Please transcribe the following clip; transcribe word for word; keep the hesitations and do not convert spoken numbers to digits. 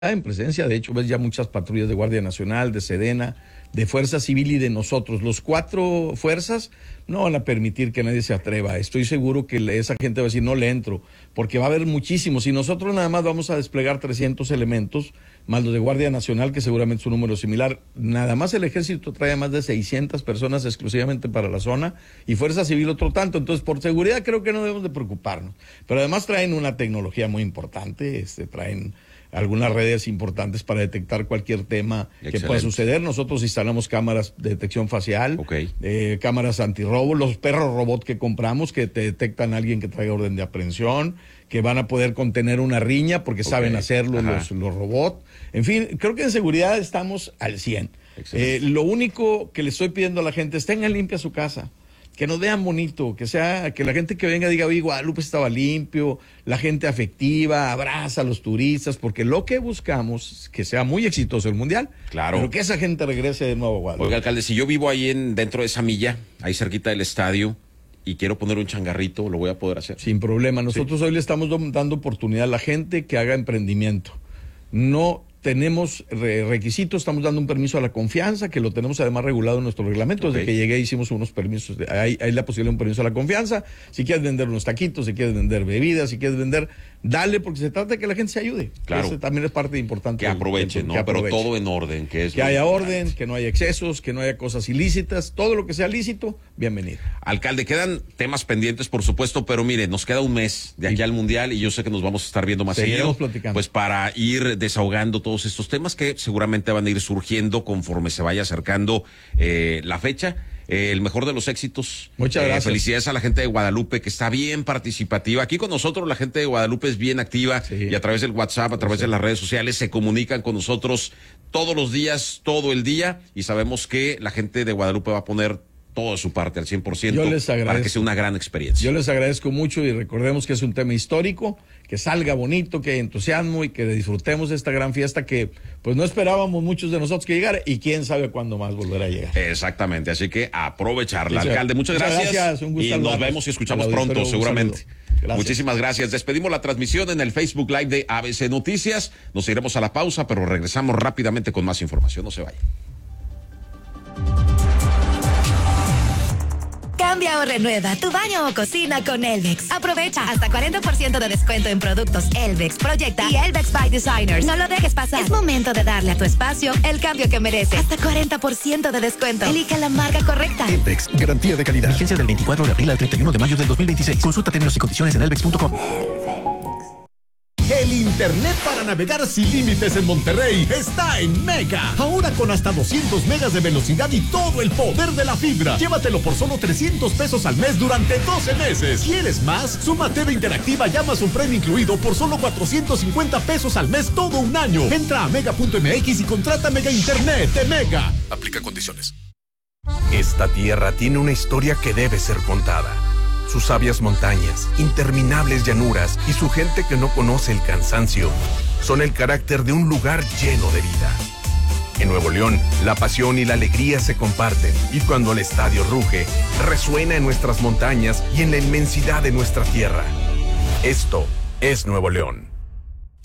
en presencia, de hecho, ves ya muchas patrullas de Guardia Nacional, de Sedena, de Fuerza Civil y de nosotros. Los cuatro fuerzas no van a permitir que nadie se atreva. Estoy seguro que esa gente va a decir, no le entro, porque va a haber muchísimos. Y nosotros nada más vamos a desplegar trescientos elementos, más los de Guardia Nacional, que seguramente es un número similar. Nada más el Ejército trae más de seiscientas personas exclusivamente para la zona, y Fuerza Civil otro tanto. Entonces, por seguridad creo que no debemos de preocuparnos. Pero además traen una tecnología muy importante, este, traen algunas redes importantes para detectar cualquier tema Excelente. que pueda suceder. Nosotros instalamos cámaras de detección facial, okay. eh, cámaras antirrobo, los perros robot que compramos que te detectan a alguien que traiga orden de aprehensión, que van a poder contener una riña porque okay. saben hacerlo los, los robots. En fin, creo que en seguridad estamos al cien. Eh, lo único que le estoy pidiendo a la gente es tengan limpia su casa. Que nos vean bonito, que sea, que la gente que venga diga, oye, Guadalupe estaba limpio, la gente afectiva, abraza a los turistas, porque lo que buscamos es que sea muy exitoso el Mundial, claro, pero que esa gente regrese de nuevo a Guadalupe. Oiga, alcalde, si yo vivo ahí en, dentro de esa milla, ahí cerquita del estadio, y quiero poner un changarrito, ¿lo voy a poder hacer? Sin problema, nosotros sí. hoy le estamos dando oportunidad a la gente que haga emprendimiento. No tenemos re requisitos, estamos dando un permiso a la confianza, que lo tenemos además regulado en nuestro reglamento. Okay. Desde que llegué hicimos unos permisos, de, hay, hay la posibilidad de un permiso a la confianza. Si quieres vender unos taquitos, si quieres vender bebidas, si quieres vender, dale, porque se trata de que la gente se ayude. Claro. Ese también es parte importante. Que aprovechen, ¿no? Que aproveche. Pero todo en orden. Que, es que haya orden, que no haya excesos, que no haya cosas ilícitas, todo lo que sea lícito, bienvenido. Alcalde, quedan temas pendientes, por supuesto, pero mire, nos queda un mes de aquí sí. al Mundial y yo sé que nos vamos a estar viendo más seguido. Platicando. Pues para ir desahogando todos estos temas que seguramente van a ir surgiendo conforme se vaya acercando eh, la fecha. Eh, el mejor de los éxitos. Muchas gracias. Eh, felicidades a la gente de Guadalupe, que está bien participativa. Aquí con nosotros la gente de Guadalupe es bien activa sí. y a través del WhatsApp, a través sí. de las redes sociales, se comunican con nosotros todos los días, todo el día, y sabemos que la gente de Guadalupe va a poner toda su parte al cien por ciento para que sea una gran experiencia. Yo les agradezco mucho y recordemos que es un tema histórico, que salga bonito, que haya entusiasmo y que disfrutemos de esta gran fiesta que pues no esperábamos muchos de nosotros que llegara y quién sabe cuándo más volverá a llegar. Exactamente, así que aprovecharla. Sí, alcalde, muchas, muchas gracias. gracias un gusto y nos vemos y escuchamos pronto, seguramente. Gracias. Muchísimas gracias. Despedimos la transmisión en el Facebook Live de A B C Noticias. Nos iremos a la pausa, pero regresamos rápidamente con más información. No se vayan. Cambia o renueva tu baño o cocina con Elvex. Aprovecha hasta cuarenta por ciento de descuento en productos Elvex, Proyecta y Elvex by Designers. No lo dejes pasar. Es momento de darle a tu espacio el cambio que merece. Hasta cuarenta por ciento de descuento. Elija la marca correcta. Elvex, garantía de calidad. Vigencia del veinticuatro de abril al treinta y uno de mayo del dos mil veintiséis. Consulta términos y condiciones en elvex punto com. El internet para navegar sin límites en Monterrey está en Mega. Ahora con hasta doscientos megas de velocidad y todo el poder de la fibra. Llévatelo por solo trescientos pesos al mes durante doce meses. ¿Quieres más? Suma T V Interactiva y Amazon Prime incluido por solo cuatrocientos cincuenta pesos al mes todo un año. Entra a mega punto m x y contrata Mega Internet de Mega. Aplica condiciones. Esta tierra tiene una historia que debe ser contada. Sus sabias montañas, interminables llanuras y su gente que no conoce el cansancio son el carácter de un lugar lleno de vida. En Nuevo León, la pasión y la alegría se comparten y cuando el estadio ruge, resuena en nuestras montañas y en la inmensidad de nuestra tierra. Esto es Nuevo León.